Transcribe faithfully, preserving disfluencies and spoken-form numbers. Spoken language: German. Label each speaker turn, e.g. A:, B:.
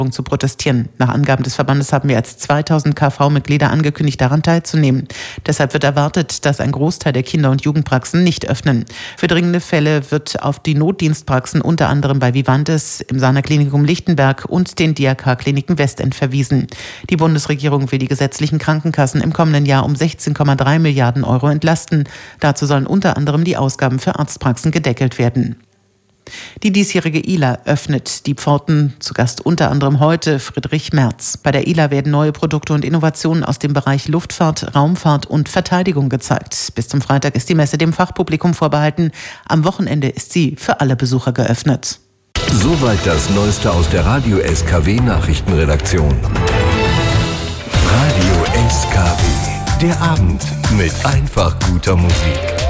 A: zu protestieren. Nach Angaben des Verbandes haben mehr als zweitausend K V-Mitglieder angekündigt, daran teilzunehmen. Deshalb wird erwartet, dass ein Großteil der Kinder- und Jugendpraxen nicht öffnen. Für dringende Fälle wird auf die Notdienstpraxen unter anderem bei Vivantes, im Sana Klinikum Lichtenberg und den D R K-Kliniken Westend verwiesen. Die Bundesregierung will die gesetzlichen Krankenkassen im kommenden Jahr um sechzehn Komma drei Milliarden Euro entlasten. Dazu sollen unter anderem die Ausgaben für Arztpraxen gedeckelt werden. Die diesjährige I L A öffnet die Pforten, zu Gast unter anderem heute Friedrich Merz. Bei der I L A werden neue Produkte und Innovationen aus dem Bereich Luftfahrt, Raumfahrt und Verteidigung gezeigt. Bis zum Freitag ist die Messe dem Fachpublikum vorbehalten. Am Wochenende ist sie für alle Besucher geöffnet.
B: Soweit das Neueste aus der Radio S K W Nachrichtenredaktion. Radio S K W, der Abend mit einfach guter Musik.